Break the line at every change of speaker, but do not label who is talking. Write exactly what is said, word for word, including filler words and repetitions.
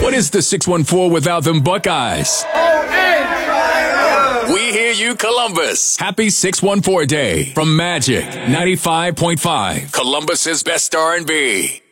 What is the six one four without them Buckeyes? We hear you, Columbus. Happy six one four Day from Magic ninety-five point five, Columbus's best R and B.